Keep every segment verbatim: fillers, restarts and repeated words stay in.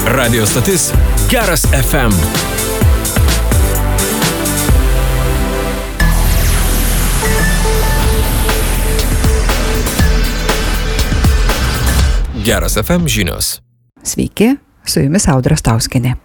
Radio stotis Geras F M. Geras F M žinios. Sveiki, su jumis Audra Stauskienė.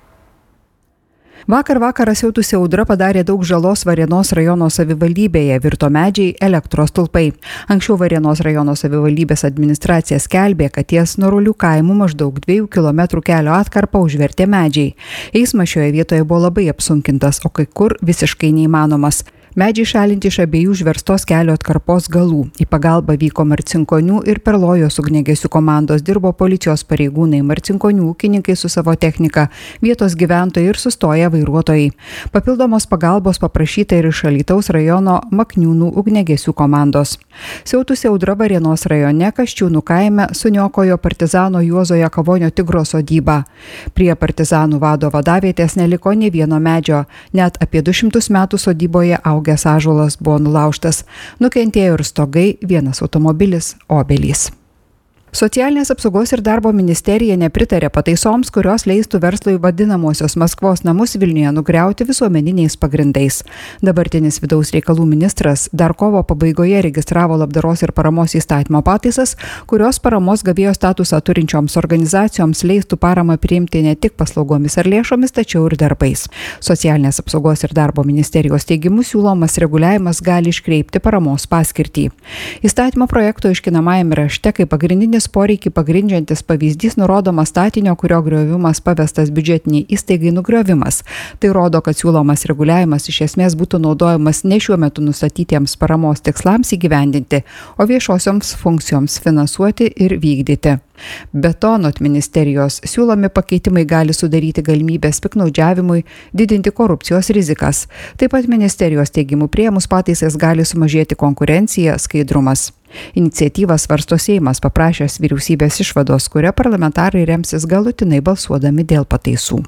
Vakar vakarą siautusi audra padarė daug žalos Varėnos rajono savivaldybėje, virto medžiai, elektros stulpai. Anksčiau Varėnos rajono savivaldybės administracija skelbė, kad ties Norulių kaimų maždaug dviejų kilometrų kelio atkarpą užvertė medžiai. Eismas šioje vietoje buvo labai apsunkintas, o kai kur visiškai neįmanomas. Medžiai šalinti iš abiejų užverstos kelio atkarpos galų. Į pagalbą vyko Marcinkonių ir Perlojos ugniagesių komandos, dirbo policijos pareigūnai, Marcinkonių ūkininkai su savo technika, vietos gyventojai ir sustoję vairuotojai. Papildomos pagalbos paprašyta ir iš Alytaus rajono Makniūnų ugniagesių komandos. Siautusi audra Varėnos rajone Kasčiūnų kaime suniokojo partizano Juozo Jakavonio Tigro sodybą. Prie partizanų vado vadavietės neliko nė vieno medžio, net apie du šimtus metų sodyboje augęs ąžuolas buvo nulaužtas. Nukentėjo ir stogai, vienas automobilis, obelys. Socialinės apsaugos ir darbo ministerija nepritarė pataisoms, kurios leistų verslui vadinamosios Maskvos namus Vilniuje nugriauti visuomeniniais pagrindais. Dabartinis vidaus reikalų ministras dar kovo pabaigoje registravo labdaros ir paramos įstatymo pataisas, kurios paramos gavėjo statusą turinčioms organizacijoms leistų paramą priimti ne tik paslaugomis ar lėšomis, tačiau ir darbais. Socialinės apsaugos ir darbo ministerijos teigimu siūlomas reguliavimas gali iškreipti paramos paskirtį. Įstatymo projekto aiškinamajame rašte kaip pagrindinis poreikį pagrindžiantis pavyzdys nurodomas statinio, kurio griovimas pavestas biudžetiniai įstaigai nugriovimas. Tai rodo, kad siūlomas reguliavimas iš esmės būtų naudojamas ne šiuo metu nustatytiems paramos tikslams įgyvendinti, o viešosioms funkcijoms finansuoti ir vykdyti. Be to, anot ministerijos, siūlomi pakeitimai gali sudaryti galimybės piktnaudžiavimui, didinti korupcijos rizikas. Taip pat ministerijos teigimu priėmus pataisas gali sumažėti konkurencija, skaidrumas. Iniciatyvą svarsto Seimas, paprašęs vyriausybės išvados, kuria parlamentarai remsis galutinai balsuodami dėl pataisų.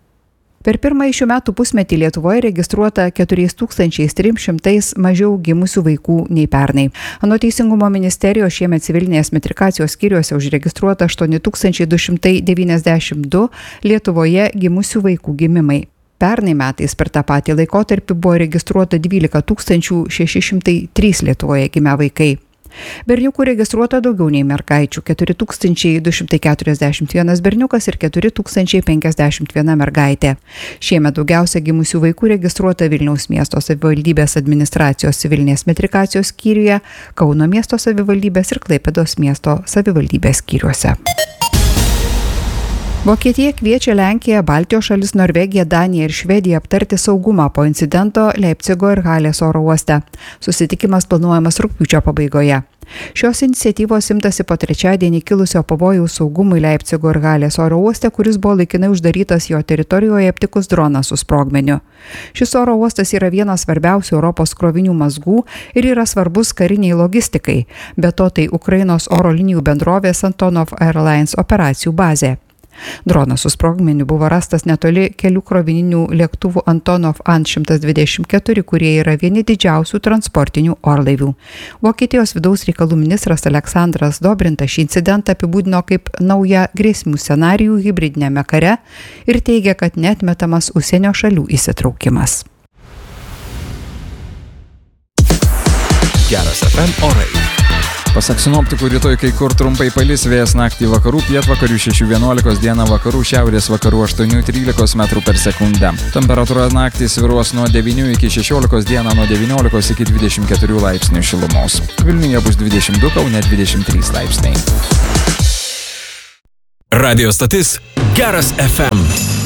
Per pirmąjį šių metų pusmetį Lietuvoje registruota keturi tūkstančiai trys šimtai mažiau gimusių vaikų nei pernai. Anot Teisingumo ministerijos šiemet civilinės metrikacijos skyriuose užregistruota aštuoni tūkstančiai du šimtai devyniasdešimt du Lietuvoje gimusių vaikų gimimai. Pernai metais per tą patį laikotarpį buvo registruota dvylika tūkstančių šeši šimtai trys Lietuvoje gimę vaikai. Berniukų registruota daugiau nei mergaičių – keturi tūkstančiai du šimtai keturiasdešimt vienas berniukas ir keturi tūkstančiai penkiasdešimt viena mergaitė. Šiemet daugiausia gimusių vaikų registruota Vilniaus miesto savivaldybės administracijos civilinės metrikacijos skyriuje, Kauno miesto savivaldybės ir Klaipėdos miesto savivaldybės skyriuose. Vokietija kviečia Lenkiją, Baltijos šalis, Norvegiją, Daniją ir Švediją aptarti saugumą po incidento Leipcigo ir Halės oro uoste. Susitikimas planuojamas rugpjūčio pabaigoje. Šios iniciatyvos imtasi po trečiadienį kilusio pavojaus saugumui Leipcigo ir Halės oro uoste, kuris buvo laikinai uždarytas jo teritorijoje aptikus droną su sprogmeniu. Šis oro uostas yra vienas svarbiausių Europos krovinių mazgų ir yra svarbus kariniai logistikai. Be to, tai Ukrainos oro linijų bendrovės Antonov Airlines operacijų bazė. Dronas su sprogmeniu buvo rastas netoli kelių krovininių lėktuvų Antonov An šimtas dvidešimt keturi, kurie yra vieni didžiausių transportinių orlaivių. Vokietijos vidaus reikalų ministras Aleksandras Dobrintas šį incidentą apibūdino kaip naują grėsmių scenarijų hibridinėme kare ir teigia, kad neatmetamas užsienio šalių įsitraukimas. Geras F M orai. Pasak sinoptikų, rytoj kai kur trumpai palis, vėjas naktį vakarų, pietvakarių šešių vienuolikos, dieną vakarų, šiaurės vakarų aštuonių trylikos metrų per sekundę. Temperatūra naktį svyruos nuo devynių iki šešiolikos, dieną nuo devyniolikos iki dvidešimt keturių laipsnių šilumos. Vilniuje bus dvidešimt du, Kaune dvidešimt trys laipsniai. Radio stotis Geras F M.